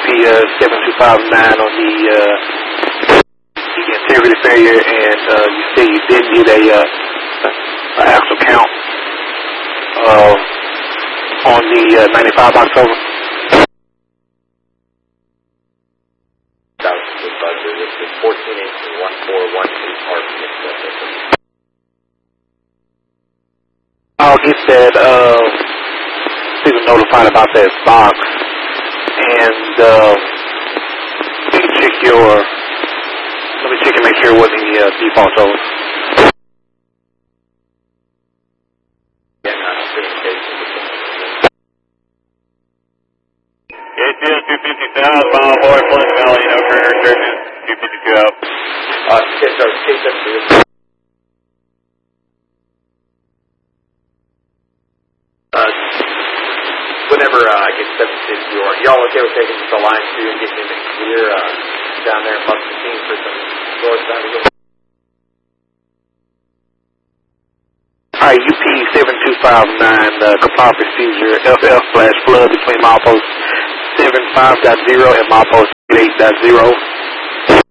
7259 on the integrity failure, and you say you didn't get a actual count on the 95 October. That was the buzzer. This is 1418-1412 I'll get that, people notified about that box, and you can check your, let me check and make sure it wasn't the default over. ATS 250 south, mile boy, Pleasant Valley, no further restrictions, 252 out. Yes, sir, take that for you. Whenever I get 760, y'all okay with taking the line 2 and getting him in clear down there in Buck Machine for some north side of the Alright, UP 7259, comply procedure, FF/flood between milepost 75.0 and milepost 8.0.